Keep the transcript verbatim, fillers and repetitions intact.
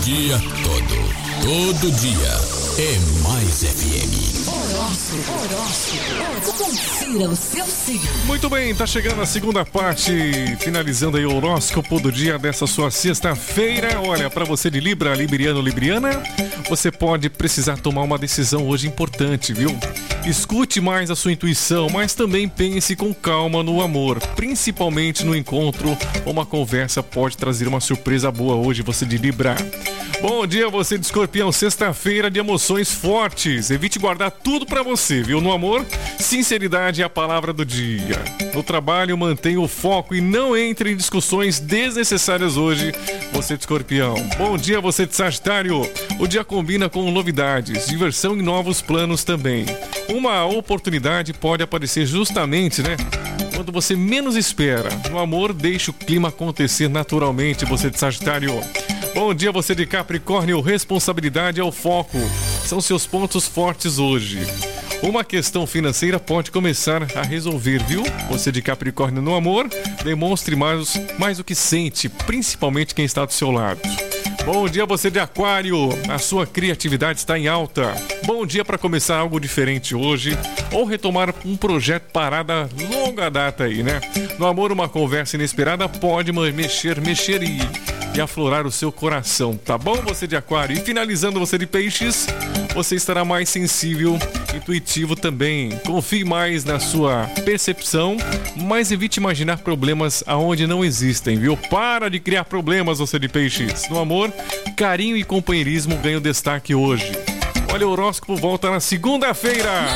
dia todo. Todo dia é Mais F M. Horóscopo, horóscopo, confira o seu signo. Muito bem, tá chegando a segunda parte, finalizando aí o horóscopo do dia dessa sua sexta-feira. Olha, para você de Libra, Libriano, Libriana, você pode precisar tomar uma decisão hoje importante, viu? Escute mais a sua intuição, mas também pense com calma no amor, principalmente no encontro. Uma conversa pode trazer uma surpresa boa hoje, você de Libra. Bom dia, você de Escorpião, sexta-feira de emoções fortes. Evite guardar tudo pra você, viu? No amor, sinceridade é a palavra do dia. No trabalho, mantenha o foco e não entre em discussões desnecessárias hoje, você de Escorpião. Bom dia, você de Sagitário. O dia combina com novidades, diversão e novos planos também. Uma oportunidade pode aparecer justamente, né, quando você menos espera. No amor, deixe o clima acontecer naturalmente, você de Sagitário. Bom dia, você de Capricórnio. Responsabilidade é o foco. São seus pontos fortes hoje. Uma questão financeira pode começar a resolver, viu? Você de Capricórnio no amor, demonstre mais, mais o que sente, principalmente quem está do seu lado. Bom dia, você de Aquário. A sua criatividade está em alta. Bom dia para começar algo diferente hoje ou retomar um projeto parado a longa data aí, né? No amor, uma conversa inesperada pode mexer, mexer e... e aflorar o seu coração, tá bom, você de Aquário? E finalizando, você de Peixes, você estará mais sensível, intuitivo também. Confie mais na sua percepção, mas evite imaginar problemas aonde não existem, viu? Para de criar problemas, você de Peixes. No amor, carinho e companheirismo ganham destaque hoje. Olha, o horóscopo volta na segunda-feira.